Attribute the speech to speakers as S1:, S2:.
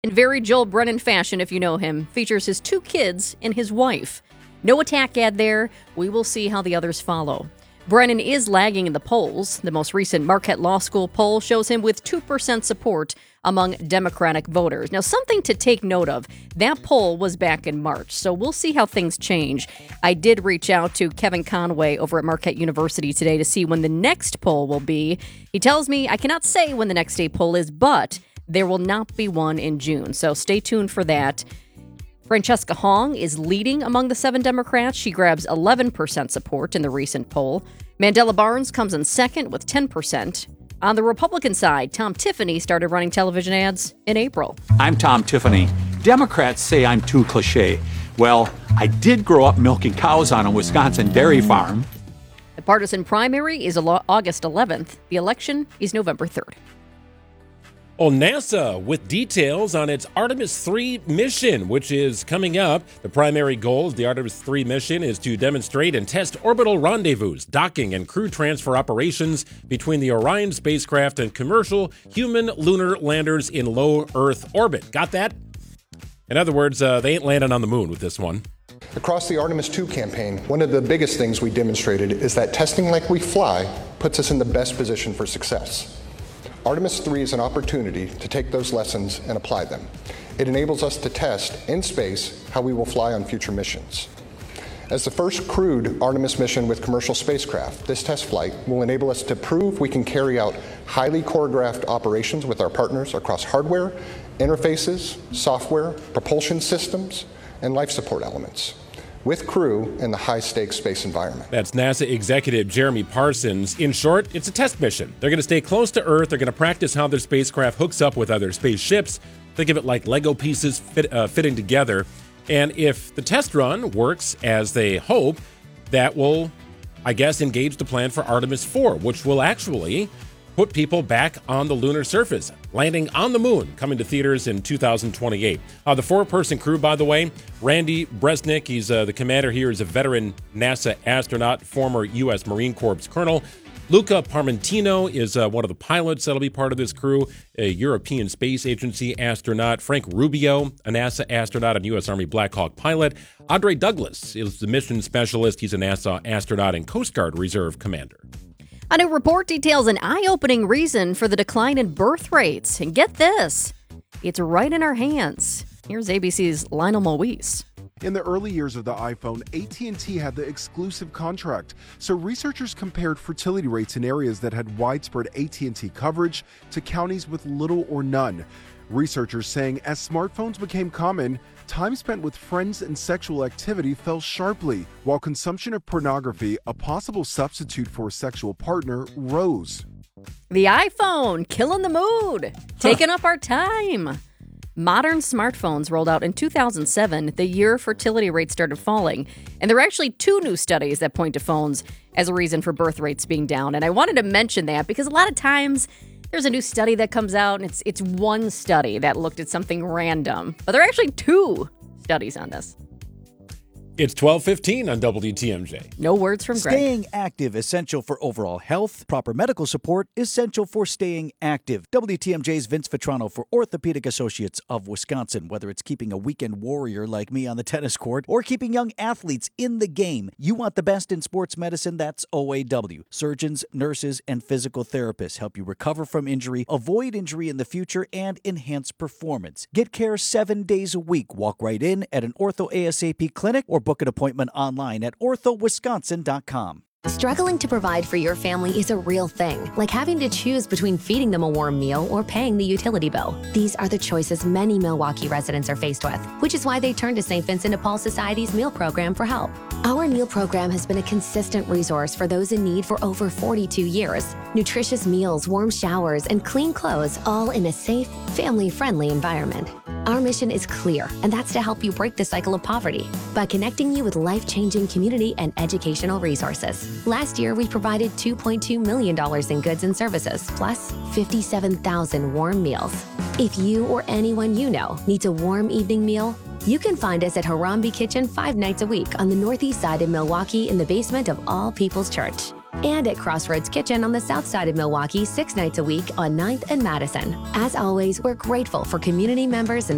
S1: In very Joel Brennan fashion, if you know him, features his 2 kids and his wife. No attack ad there. We will see how the others follow. Brennan is lagging in the polls. The most recent Marquette Law School poll shows him with 2% support among Democratic voters. Now, something to take note of. That poll was back in March, so we'll see how things change. I did reach out to Kevin Conway over at Marquette University today to see when the next poll will be. He tells me I cannot say when the next state poll is, but there will not be one in June, so stay tuned for that. Francesca Hong is leading among the 7 Democrats. She grabs 11% support in the recent poll. Mandela Barnes comes in second with 10%. On the Republican side, Tom Tiffany started running television ads in April.
S2: I'm Tom Tiffany. Democrats say I'm too cliche. Well, I did grow up milking cows on a Wisconsin dairy farm.
S1: The partisan primary is August 11th. The election is November 3rd.
S3: Well, NASA with details on its Artemis 3 mission, which is coming up. The primary goal of the Artemis 3 mission is to demonstrate and test orbital rendezvous, docking, and crew transfer operations between the Orion spacecraft and commercial human lunar landers in low Earth orbit. Got that? In other words, they ain't landing on the moon with this one.
S4: Across the Artemis 2 campaign, one of the biggest things we demonstrated is that testing like we fly puts us in the best position for success. Artemis 3 is an opportunity to take those lessons and apply them. It enables us to test in space how we will fly on future missions. As the first crewed Artemis mission with commercial spacecraft, this test flight will enable us to prove we can carry out highly choreographed operations with our partners across hardware, interfaces, software, propulsion systems, and life support elements, with crew in the high-stakes space environment.
S3: That's NASA executive Jeremy Parsons. In short, it's a test mission. They're going to stay close to Earth. They're going to practice how their spacecraft hooks up with other spaceships. Think of it like Lego pieces fitting together. And if the test run works as they hope, that will, I guess, engage the plan for Artemis 4, which will actually put people back on the lunar surface, landing on the moon, coming to theaters in 2028. The 4-person crew, by the way, Randy Bresnik, he's the commander here, is a veteran NASA astronaut, former U.S. Marine Corps colonel. Luca Parmentino is one of the pilots that'll be part of this crew, a European Space Agency astronaut. Frank Rubio, a NASA astronaut and U.S. Army Black Hawk pilot. Andre Douglas is the mission specialist. He's a NASA astronaut and Coast Guard Reserve commander.
S1: A new report details an eye-opening reason for the decline in birth rates. And get this, it's right in our hands. Here's ABC's Lionel Moise.
S5: In the early years of the iPhone, AT&T had the exclusive contract, so researchers compared fertility rates in areas that had widespread AT&T coverage to counties with little or none. Researchers saying as smartphones became common, time spent with friends and sexual activity fell sharply, while consumption of pornography, a possible substitute for a sexual partner, rose.
S1: The iPhone, killing the mood, taking up our time. Modern smartphones rolled out in 2007, the year fertility rates started falling. And there are actually 2 new studies that point to phones as a reason for birth rates being down. And I wanted to mention that because a lot of times there's a new study that comes out and it's one study that looked at something random. But there are actually 2 studies on this.
S3: It's 12:15 on WTMJ.
S1: No words from Greg.
S6: Staying active, essential for overall health. Proper medical support, essential for staying active. WTMJ's Vince Vitrano for Orthopedic Associates of Wisconsin. Whether it's keeping a weekend warrior like me on the tennis court or keeping young athletes in the game, you want the best in sports medicine, that's OAW. Surgeons, nurses, and physical therapists help you recover from injury, avoid injury in the future, and enhance performance. Get care 7 days a week. Walk right in at an Ortho ASAP clinic or book an appointment online at orthowisconsin.com.
S7: Struggling to provide for your family is a real thing, like having to choose between feeding them a warm meal or paying the utility bill. These are the choices many Milwaukee residents are faced with, which is why they turn to St. Vincent de Paul Society's meal program for help. Our meal program has been a consistent resource for those in need for over 42 years. Nutritious meals, warm showers, and clean clothes, all in a safe, family-friendly environment. Our mission is clear, and that's to help you break the cycle of poverty by connecting you with life-changing community and educational resources. Last year, we provided $2.2 million in goods and services, plus 57,000 warm meals. If you or anyone you know needs a warm evening meal, you can find us at Harambe Kitchen 5 nights a week on the northeast side of Milwaukee in the basement of All People's Church. And at Crossroads Kitchen on the south side of Milwaukee 6 nights a week on 9th and Madison. As always, we're grateful for community members and